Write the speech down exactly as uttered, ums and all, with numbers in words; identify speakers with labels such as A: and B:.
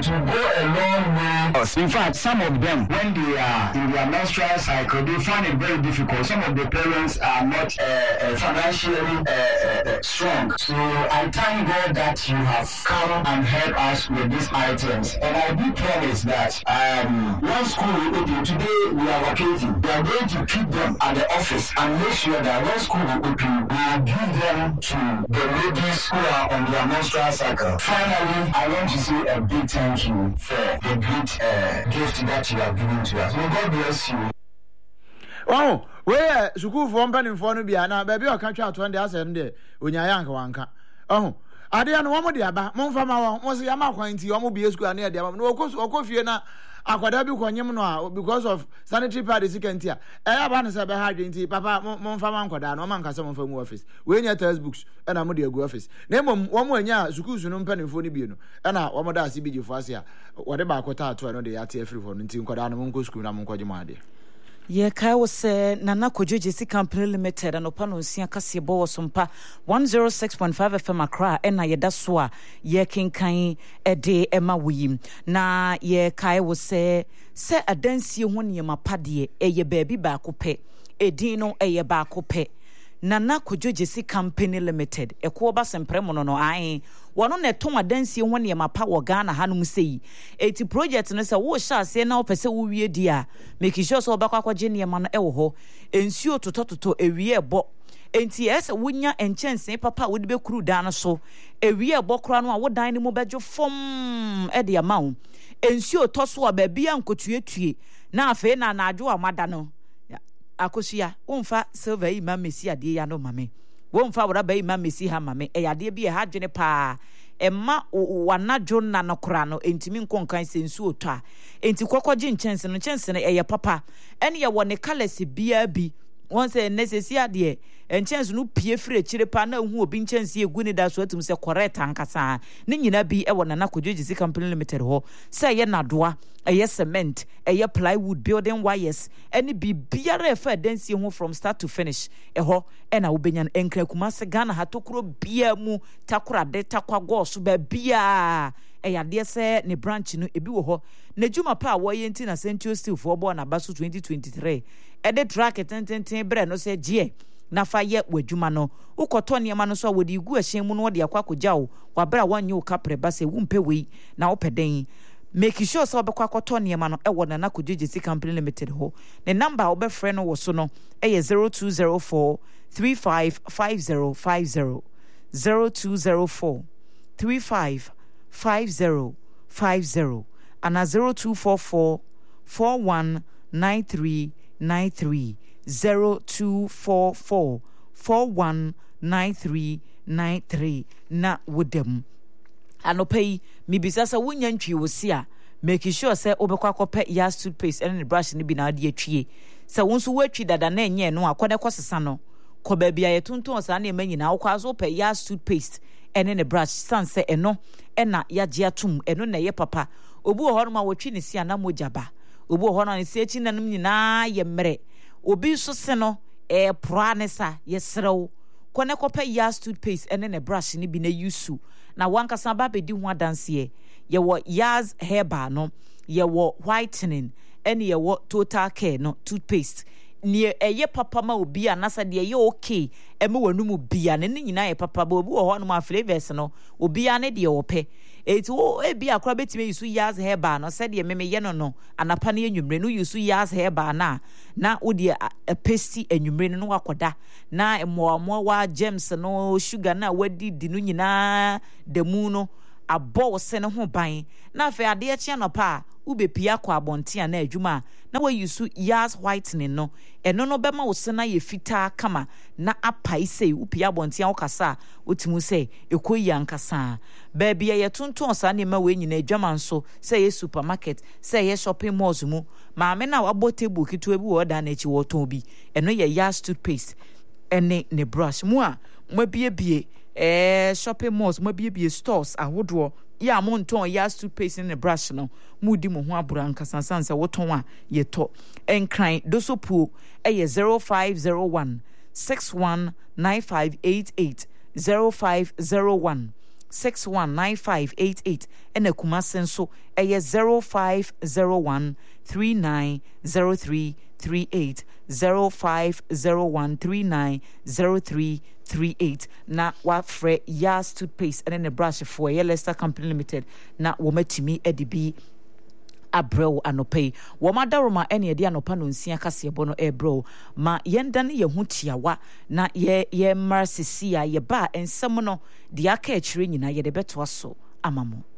A: it will go a long way. In fact, some of them, when they are in their menstrual cycle, they find it very difficult. Some of the parents are not uh, uh, financially uh, uh, strong. So I thank God that you have come and helped us with these items. And I do promise that um, when school will open, today we are vacating. We are going to keep them at the office and make sure that when school will open, we will give them to the ladies who are on their menstrual cycle. Finally, I want to say a big thank you for the great uh, gift that you have given to us. May God bless you.
B: Oh, where school for one for no be na baby o kan twa to dey asem dey onyaya anka wanka. Oh, ade no wo mo dey aba, mo mfa ma wo, mo se ya ma kwan ti wo mo be school na dey aba. No okofie na akwada bi kwanyem no because of sanitary pad second year. E aba no se be ha dwenti papa mo mfa ma nkwada no man ka se mo mfa mu office. We nya textbooks e na mo dey agu office. Na mom wo mo anya school su no mpanimfo no bi no. E na wo mo da ase bi gifo ase a wo de ba akota to no dey ate afri for no nti nkwada no mo nko school na mo nkwaje mo ade.
C: Ye kai wo se Nana Kojo J C Company Limited and opano nsia kase bo sompa one oh six point five F M Accra ena ye da so a ye kenkan ede ema wuyim na ye kai wo se se adansie ho ne ma pade eye baabi ba ko pe edin no eye ba ko pe Nana Kojo J C Company Limited eko ba sempre mo no no ai wono ne ton adansie ho ne ma pa wo Ghana hanum sei eti project no se wo sha ase na opese wo wie di a make sure so obakwa kwaje ne ma no e wo ho ensuo totototo ewie ebo enti ese wonya enchense papa wo de be kuru dan so ewie ebo kra no a wo dan ne mo bejo fom e de ama wo ensuo to so a ba bia nkotuetue na afa na na adwo amada no akosia wonfa silver yi ma mesi ade ya no mame wonfa wora ba yi ma mesi ha mame e ade bi e ha dwene pa emma wanadwo na no kora no entimi nkonkan sensu oto a enti kokogye nchense no nchense no eye papa ene ye wone colors bia bi won say necessary ade nchense no pie fire chire pa na hu obi nchense egu ni da so atum se correct ankasa ne nyina bi e wona na Kojo J C Company Limited ho say ye nadoa eye cement eye plywood building wires any bi biara e fa dansie ho from start to finish e ho e na wobenya enkra kuma se Ghana hatokro bia mu takora de takwa go so ba bia e yade se ne branch no ebi wo ho na juma pa wo ye nti na Central Steel for bo na baso twenty twenty-three e de track tententen bre no se gie na fa ye wadwuma no ukoto niema no so wodi gu ahyen mu no wode akwa kogya wo wabra wanye wo kapre ba se wumpe wei na wo peden make sure so obekwa koto niema no e wo Nana Kojo J C Company Limited ho ne number wo be frɛ no wo so no e zero two zero four three five five zero five zero zero two zero four three five five zero five zero and zero two four four four one nine three nine three zero two four four four one nine three nine three na wodem anopai mibisa sa wonya ntwi wosi a make sure say obekwa akopɛ ya toothpaste and the brush ni bi na ade atwie sa wonso watwi dada na enye no akɔde kɔsesa no kɔ ba bia yetonton sa na emanyina akɔ aso pɛ ya toothpaste and the brush sanse eno ena ya gye atum eno na ye papa obu ho no ma wotwi ne sia na mojaba obu ho no ne sia chi nanum nyina ye mmere obi so se no e pranesa ye serew kone kopa ya toothpaste ene ne brush ni bi na yusu na wankasa ba bedi ho adanse ye wo Yaz hair bar no ye wo whitening ene ye wo total care no toothpaste ni eye papa ma obi anasa de ye okay eme wanu mu bia ne nyina ye papa ba obi wo ho no ma flavors no obi ane de wo pe eti o e bia akra betime yusu Yaz hair bar no se de meme ye no no anapa na enwumre no yusu Yaz hair bar na na wo de a pesti enwumre no wakoda na emoamo wa gems no sugar na wadi di no nyina de mu no abo se ne ho ban na fe ade e chia no pa ube pia kwa abontia na adwuma na we yusu Yaz whitening no eno no bema wo se na ye fita kama na apai sei upia abontia wo kasa otimu sei ekoyi ankasa ba bia ye tonton sa ne ma we nyina adwama nso sei ye supermarket sei ye shopping malls mu ma me na wabo table kitu ebi wo da na chi wo ton bi eno ye Yaz toothpaste ene ne brush mu a mo bie bie eh shopping malls mo bie bie stores ahodo ya monton Yaz toothpaste in the brush no mudi mo ho abura nkasansan se woton a ye to enkran dosopu eh zero five zero one six one nine five eight eight zero five zero one six one nine five eight eight ɛna Kumasi nso ɛyɛ zero five zero one three nine zero three three eight zero five zero one three nine zero three three eight na wafrɛ Yas toothpaste ɛne ne brush for ɛyɛ Leicester Company Limited na wɔmatumi ɛde bi abrɛw anɔpɛ wɔn adaroma ɛne ɛde anɔpa no nsia kaseɛbɔ no ɛbrɛw ma yɛnda ne yɛn ho tiawa na yɛ yɛ mmara sisi a yɛba nsɛm no deɛ aka akyire nyinaa yɛde bɛtoa so ama mo.